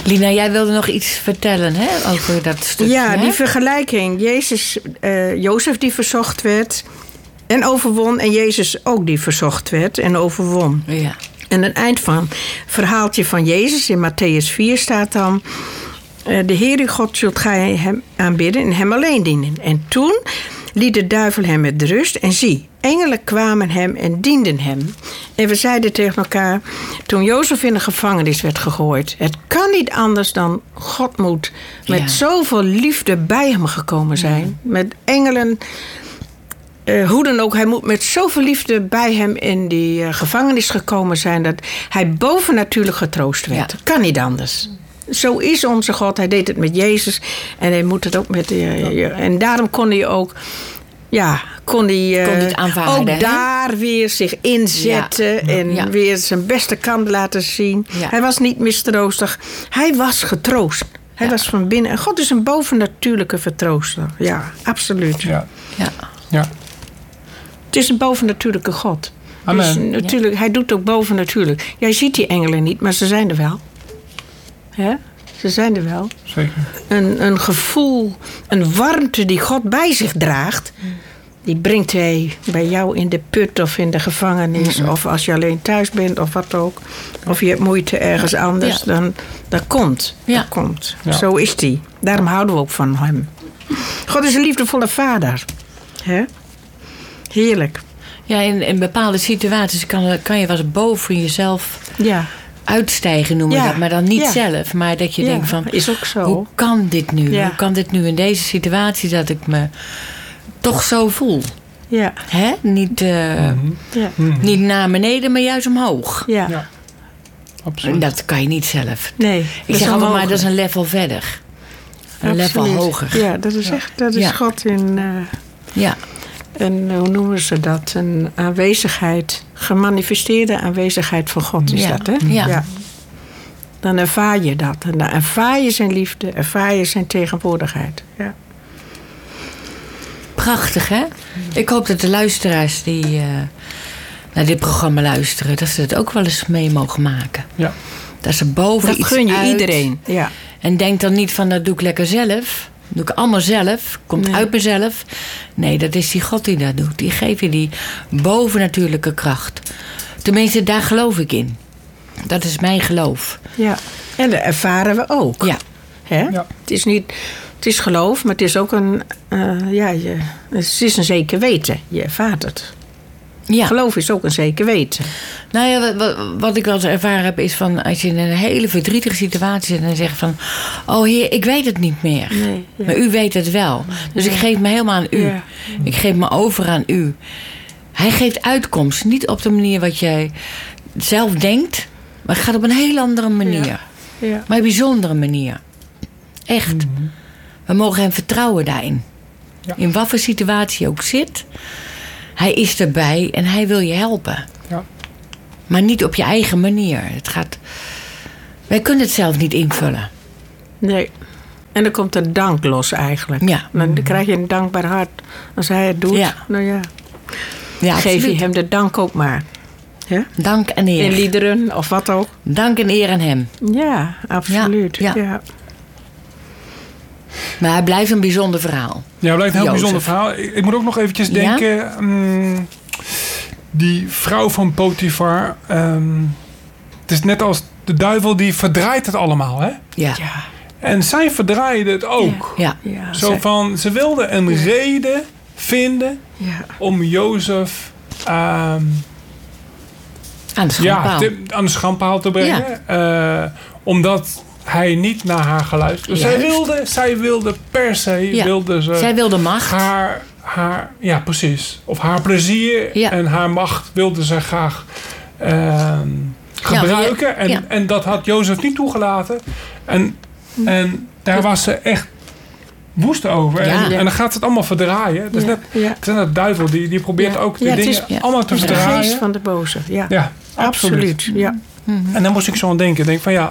Lina, jij wilde nog iets vertellen hè, over dat stukje. Ja, die vergelijking. Jozef die verzocht werd en overwon. En Jezus ook die verzocht werd en overwon. Ja. En het eind van het verhaaltje van Jezus in Matthäus 4 staat dan... de Heere God zult gij hem aanbidden en hem alleen dienen. En toen liet de duivel hem met rust. En zie, engelen kwamen hem en dienden hem. En we zeiden tegen elkaar, toen Jozef in de gevangenis werd gegooid... het kan niet anders dan God moet met zoveel liefde bij hem gekomen zijn. Met engelen, hoe dan ook, hij moet met zoveel liefde bij hem in die gevangenis gekomen zijn... dat hij bovennatuurlijk getroost werd. Het kan niet anders. Zo is onze God. Hij deed het met Jezus. En hij moet het ook met... en daarom kon hij ook... Ja, kon hij aanvaarden, ook daar weer zich inzetten. En weer zijn beste kant laten zien. Ja. Hij was niet mistroostig. Hij was getroost. Hij was van binnen. En God is een bovennatuurlijke vertrooster. Ja, absoluut. Ja. Het is een bovennatuurlijke God. Amen. Dus natuurlijk, hij doet ook bovennatuurlijk. Jij ziet die engelen niet, maar ze zijn er wel. Hè? Ze zijn er wel. Zeker. Een gevoel, een warmte die God bij zich draagt... die brengt hij bij jou in de put of in de gevangenis... of als je alleen thuis bent of wat ook. Of je hebt moeite ergens anders. Dan dat komt. Ja. Dat komt. Ja. Zo is hij. Daarom houden we ook van hem. God is een liefdevolle vader. Hè? Heerlijk. Ja, in bepaalde situaties kan je wel eens boven jezelf... Ja. uitstijgen noemen we dat, maar dan niet zelf. Maar dat je denkt van, is ook zo. Hoe kan dit nu? Ja. Hoe kan dit nu in deze situatie dat ik me toch zo voel? Ja. Hè? Niet naar beneden, maar juist omhoog. Ja. Absoluut. En dat kan je niet zelf. Nee. Ik zeg altijd maar, dat is een level verder. Een level hoger. Ja, dat is echt, dat is God in... En hoe noemen ze dat? Een aanwezigheid, gemanifesteerde aanwezigheid van God is dat, hè? Ja. Dan ervaar je dat. En dan ervaar je zijn liefde, ervaar je zijn tegenwoordigheid. Ja. Prachtig, hè? Ik hoop dat de luisteraars die naar dit programma luisteren... dat ze het ook wel eens mee mogen maken. Ja. Dat ze boven dat iets gun je uit... iedereen. Ja. En denk dan niet van, dat doe ik lekker zelf... doe ik allemaal zelf, komt uit mezelf. Nee, dat is die God die dat doet. Die geeft je die bovennatuurlijke kracht. Tenminste, daar geloof ik in. Dat is mijn geloof. Ja, en dat ervaren we ook. Ja. Hè? Ja. Het is geloof, maar het is ook het is een zeker weten. Je ervaart het. Ja. Geloof is ook een zeker weten. Nou ja, wat ik wel eens ervaren heb is van... als je in een hele verdrietige situatie zit en dan zeg je van... oh Heer, ik weet het niet meer. Nee, ja. Maar u weet het wel. Dus ik geef me helemaal aan u. Ja. Ik geef me over aan u. Hij geeft uitkomst. Niet op de manier wat jij zelf denkt... maar het gaat op een heel andere manier. Ja. Ja. Maar een bijzondere manier. Echt. Mm-hmm. We mogen hem vertrouwen daarin. Ja. In wat voor situatie je ook zit... Hij is erbij en hij wil je helpen. Ja. Maar niet op je eigen manier. Wij kunnen het zelf niet invullen. Nee. En dan komt er dank los eigenlijk. Ja. Dan krijg je een dankbaar hart. Als hij het doet, nou ja. Geef je hem de dank ook maar. Ja? Dank en eer. In liederen of wat ook. Dank en eer aan hem. Ja, absoluut. Ja. Maar hij blijft een bijzonder verhaal. Ja, het blijft een heel bijzonder verhaal. Ik moet ook nog eventjes denken... die vrouw van Potifar... het is net als de duivel, die verdraait het allemaal, hè? Ja. En zij verdraaide het ook. Ja. Ze wilde een reden vinden... om Jozef... aan de schandpaal te brengen. Ja. Omdat... hij niet naar haar geluisterd. Zij wilde per se... zij wilde macht. Ja, precies. Of haar plezier en haar macht wilde ze graag gebruiken. En dat had Jozef niet toegelaten. En daar was ze echt woest over. Ja. En dan gaat het allemaal verdraaien. Dus het is net de duivel die probeert ook die dingen allemaal te verdraaien. De geest van de boze. Ja, absoluut. Ja. En dan moest ik zo aan denken. Denk van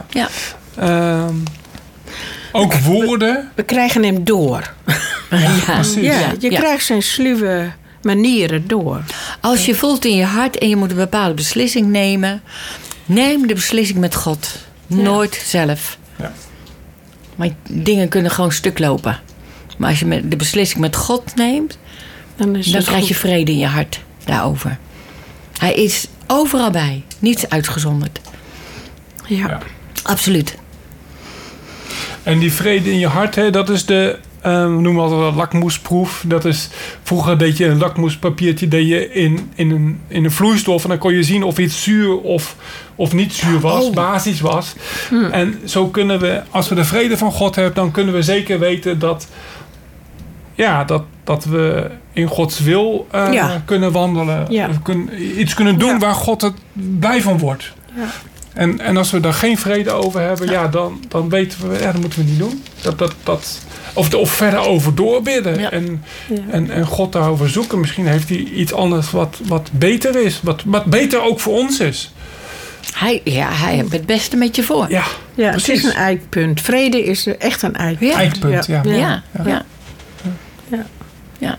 ook woorden. We krijgen hem door. Precies. Je krijgt zijn sluwe manieren door. Als je voelt in je hart en je moet een bepaalde beslissing nemen... neem de beslissing met God. Nooit zelf. Ja. Maar dingen kunnen gewoon stuk lopen. Maar als je de beslissing met God neemt, dan krijg je vrede in je hart daarover. Hij is overal bij. Niets uitgezonderd. Ja. Absoluut. En die vrede in je hart, hè, dat is de... we noemen altijd wel lakmoesproef. Dat is, vroeger deed je een lakmoespapiertje deed je in een vloeistof. En dan kon je zien of iets zuur of niet zuur was. Basisch was. En zo kunnen we, als we de vrede van God hebben, dan kunnen we zeker weten dat we in Gods wil kunnen wandelen. Ja. Iets kunnen doen waar God het blij van wordt. Ja. En als we daar geen vrede over hebben, dan weten we, dat moeten we niet doen. Of verder over doorbidden. Ja. En God daarover zoeken. Misschien heeft hij iets anders wat beter is. Wat beter ook voor ons is. Hij heeft het beste met je voor. Ja, het is een eikpunt. Vrede is echt een eikpunt. Ja. Eikpunt, ja. Ja.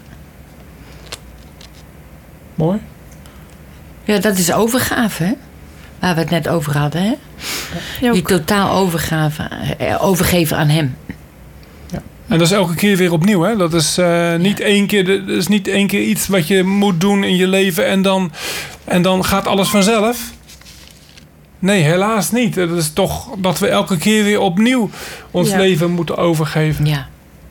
Mooi. Ja, dat is overgave, hè? Waar we het net over hadden, hè? Ja, je totaal overgeven aan hem. Ja. En dat is elke keer weer opnieuw, hè? Dat is niet één keer. Dat is niet één keer iets wat je moet doen in je leven en dan gaat alles vanzelf. Nee, helaas niet. Het is toch dat we elke keer weer opnieuw ons leven moeten overgeven. Ja.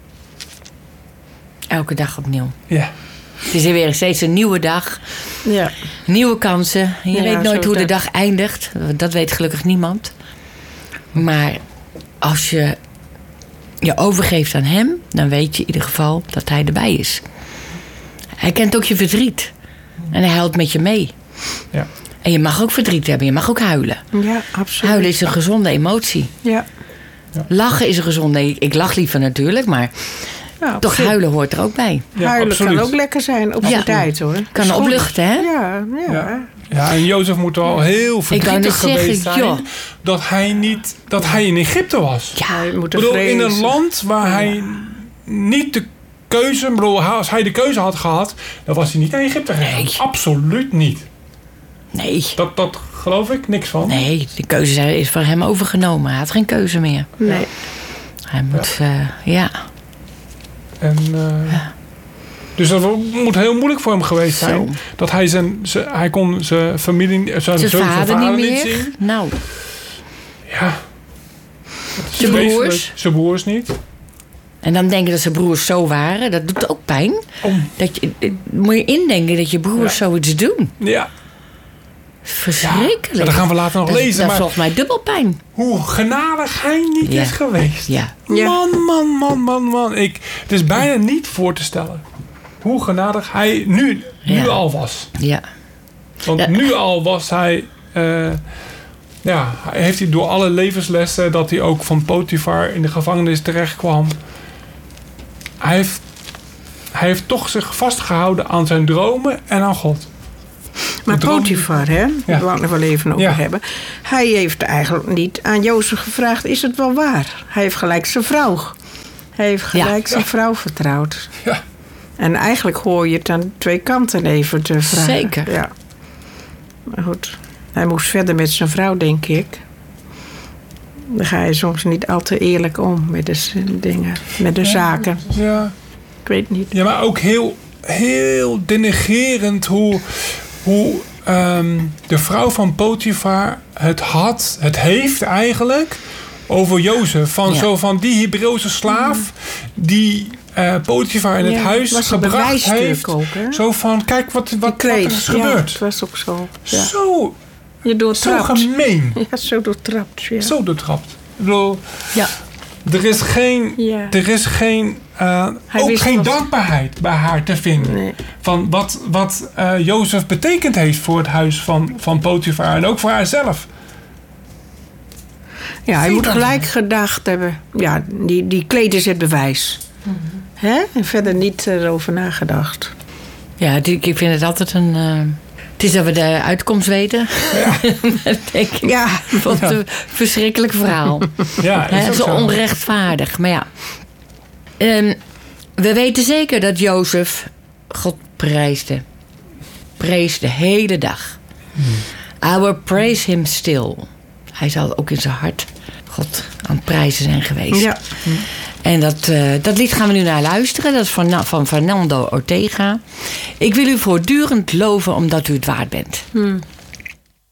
Elke dag opnieuw. Ja. Het is weer steeds een nieuwe dag. Ja. Nieuwe kansen. Je weet nooit hoe de dag eindigt. Dat weet gelukkig niemand. Maar als je je overgeeft aan hem, dan weet je in ieder geval dat hij erbij is. Hij kent ook je verdriet. En hij huilt met je mee. Ja. En je mag ook verdriet hebben. Je mag ook huilen. Ja, absoluut. Huilen is een gezonde emotie. Ja. Lachen is een gezonde... Ik lach liever natuurlijk, maar... Ja, toch huilen hoort er ook bij. Ja, huilen absoluut. Kan ook lekker zijn op zijn tijd, hoor. Kan opluchten, hè? Ja, en Jozef moet wel heel verdrietig geweest zijn dat hij in Egypte was. Ja, hij moet in een land waar hij niet de keuze... als hij de keuze had gehad, dan was hij niet naar Egypte gegaan. Nee. Absoluut niet. Nee. Dat geloof ik niks van. Nee, de keuze is van hem overgenomen. Hij had geen keuze meer. Nee. Hij moet, En, dus dat moet heel moeilijk voor hem geweest zijn. Zo. Dat hij kon zijn familie, zijn vader niet zien. Nou. Ja. Zijn broers niet. En dan denken dat zijn broers zo waren. Dat doet ook pijn. Moet je indenken dat je broers zoiets doen. Ja. Verschrikkelijk. Ja, dat gaan we later nog lezen. Dat is volgens mij dubbel pijn. Hoe genadig hij niet is geweest. Ja. Man. Het is bijna niet voor te stellen. Hoe genadig hij nu al was. Ja. Want nu al was hij... heeft hij door alle levenslessen... dat hij ook van Potifar in de gevangenis terecht kwam. Hij heeft toch zich vastgehouden aan zijn dromen en aan God. Maar Potifar, hè, daar wil ik nog wel even over hebben. Hij heeft eigenlijk niet aan Jozef gevraagd, is het wel waar? Hij heeft gelijk zijn vrouw. Hij heeft gelijk zijn vrouw vertrouwd. Ja. En eigenlijk hoor je het aan twee kanten even te vragen. Zeker. Ja. Maar goed, hij moest verder met zijn vrouw, denk ik. Dan ga je soms niet al te eerlijk om met de dingen, met de zaken. Ja. Ik weet niet. Ja, maar ook heel, heel denigrerend hoe de vrouw van Potifar het heeft eigenlijk over Jozef. Zo van die Hebreeuwse slaaf die Potifar in het huis gebracht heeft. Ook, zo van, kijk wat er is gebeurd. Het was ook zo. Ja. Zo gemeen. Ja, zo doortrapt. Ja. Zo doortrapt. Ik bedoel, er is geen ook geen dankbaarheid bij haar te vinden. Nee. Van wat Jozef betekend heeft voor het huis van Potifar. En ook voor haarzelf. Ja, hij moet gelijk gedacht hebben. Ja, die kleed is het bewijs. Mm-hmm. Hè? En verder niet erover nagedacht. Ja, ik vind het altijd een... Het is dat we de uitkomst weten. Ja. Denk ik. Ja. Wat een verschrikkelijk verhaal. Ja, zo onrechtvaardig. Maar ja... we weten zeker dat Jozef God preesde. Prees de hele dag. I will praise him still. Hij zal ook in zijn hart God aan het prijzen zijn geweest. Ja. En dat lied gaan we nu naar luisteren. Dat is van Fernando Ortega. Ik wil u voortdurend loven omdat u het waard bent.